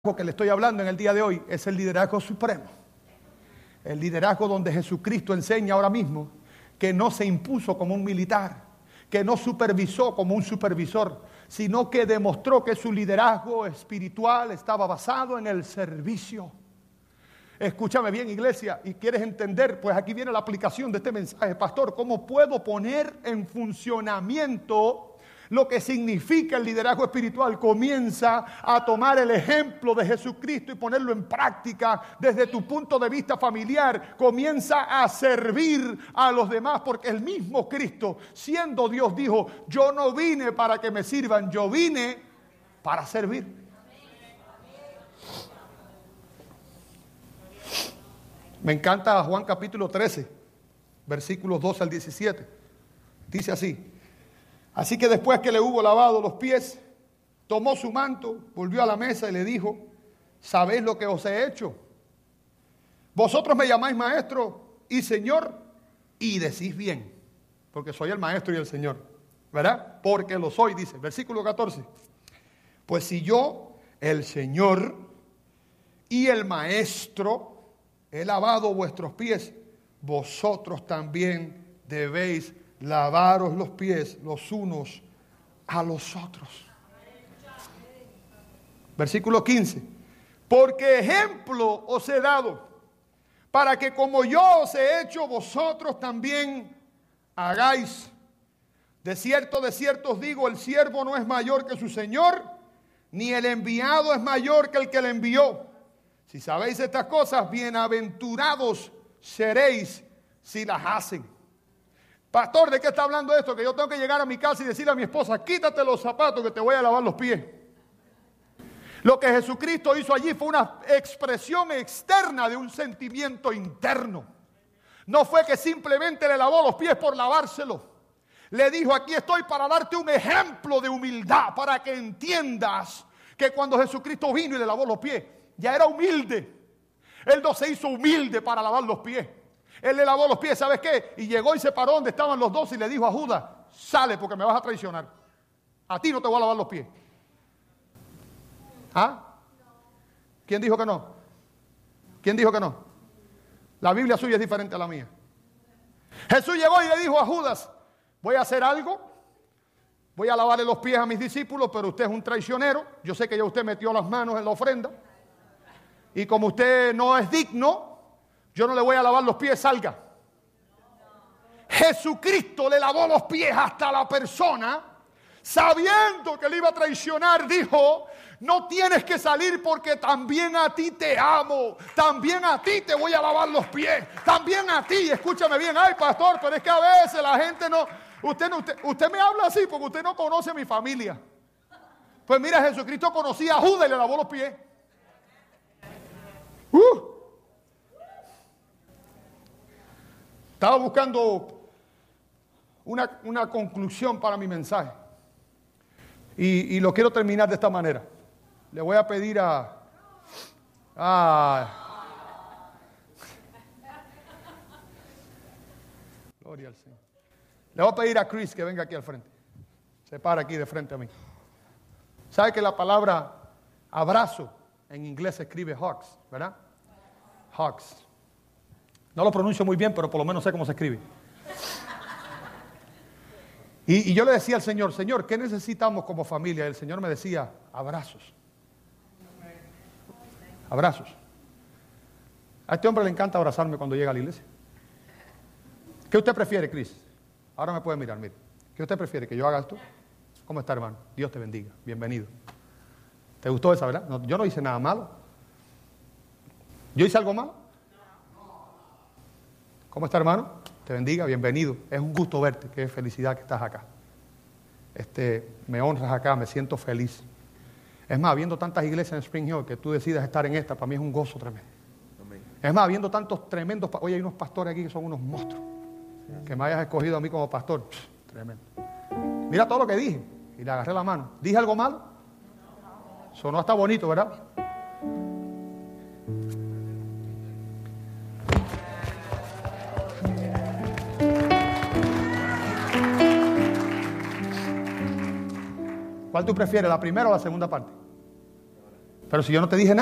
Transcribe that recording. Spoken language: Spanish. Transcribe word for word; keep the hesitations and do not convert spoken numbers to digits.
que le estoy hablando en el día de hoy es el liderazgo supremo. El liderazgo donde Jesucristo enseña ahora mismo que no se impuso como un militar, que no supervisó como un supervisor, sino que demostró que su liderazgo espiritual estaba basado en el servicio. Escúchame bien, iglesia, y quieres entender, pues aquí viene la aplicación de este mensaje, pastor. ¿Cómo puedo poner en funcionamiento lo que significa el liderazgo espiritual? Comienza a tomar el ejemplo de Jesucristo y ponerlo en práctica desde tu punto de vista familiar. Comienza a servir a los demás, porque el mismo Cristo, siendo Dios, dijo: yo no vine para que me sirvan, yo vine para servir. Me encanta Juan capítulo trece, versículos doce al diecisiete. Dice así: así que después que le hubo lavado los pies, tomó su manto, volvió a la mesa y le dijo: ¿sabéis lo que os he hecho? Vosotros me llamáis maestro y señor, y decís bien, porque soy el maestro y el señor, ¿verdad? Porque lo soy, dice, versículo catorce. Pues si yo, el señor y el maestro, he lavado vuestros pies, vosotros también debéis lavaros los pies los unos a los otros. Versículo quince. Porque ejemplo os he dado, para que como yo os he hecho, vosotros también hagáis. De cierto, de cierto os digo, el siervo no es mayor que su señor, ni el enviado es mayor que el que le envió. Si sabéis estas cosas, bienaventurados seréis si las hacen. Pastor, ¿de qué está hablando esto? Que yo tengo que llegar a mi casa y decirle a mi esposa: quítate los zapatos que te voy a lavar los pies. Lo que Jesucristo hizo allí fue una expresión externa de un sentimiento interno. No fue que simplemente le lavó los pies por lavárselo. Le dijo: aquí estoy para darte un ejemplo de humildad, para que entiendas que cuando Jesucristo vino y le lavó los pies, ya era humilde. Él no se hizo humilde para lavar los pies. Él le lavó los pies, ¿sabes qué? Y llegó y se paró donde estaban los dos y le dijo a Judas: sale porque me vas a traicionar. A ti no te voy a lavar los pies. ¿Ah? ¿Quién dijo que no? ¿Quién dijo que no? La Biblia suya es diferente a la mía. Jesús llegó y le dijo a Judas: voy a hacer algo. Voy a lavarle los pies a mis discípulos, pero usted es un traicionero. Yo sé que ya usted metió las manos en la ofrenda. Y como usted no es digno, yo no le voy a lavar los pies, salga. Jesucristo le lavó los pies hasta la persona, sabiendo que le iba a traicionar. Dijo: no tienes que salir porque también a ti te amo, también a ti te voy a lavar los pies, también a ti. Escúchame bien, ay pastor, pero es que a veces la gente no, usted, no, usted, usted me habla así porque usted no conoce mi familia. Pues mira, Jesucristo conocía a Judas y le lavó los pies. Uh. Estaba buscando una, una conclusión para mi mensaje. Y, y lo quiero terminar de esta manera. Le voy a pedir a... a Gloria al Señor. Le voy a pedir a Chris que venga aquí al frente. Se para aquí de frente a mí. ¿Sabe que la palabra abrazo en inglés se escribe hugs, ¿verdad? Hugs. No lo pronuncio muy bien, pero por lo menos sé cómo se escribe. Y, y yo le decía al Señor: Señor, ¿qué necesitamos como familia? Y el Señor me decía: abrazos. Abrazos. A este hombre le encanta abrazarme cuando llega a la iglesia. ¿Qué usted prefiere, Chris? Ahora me puede mirar, mire. ¿Qué usted prefiere? ¿Que yo haga esto? ¿Cómo está, hermano? Dios te bendiga. Bienvenido. ¿Te gustó esa, verdad? No, yo no hice nada malo. ¿Yo hice algo malo? ¿Cómo está, hermano? Te bendiga, bienvenido. Es un gusto verte, qué felicidad que estás acá. Este, me honras acá, me siento feliz. Es más, viendo tantas iglesias en Spring Hill, que tú decidas estar en esta, para mí es un gozo tremendo. Amén. Es más, viendo tantos tremendos, oye, hay unos pastores aquí que son unos monstruos. Sí. Que me hayas escogido a mí como pastor, pff, tremendo. Mira todo lo que dije, y le agarré la mano. ¿Dije algo malo? Sonó hasta bonito, ¿verdad? ¿Cuál tú prefieres, la primera o la segunda parte? Pero si yo no te dije nada.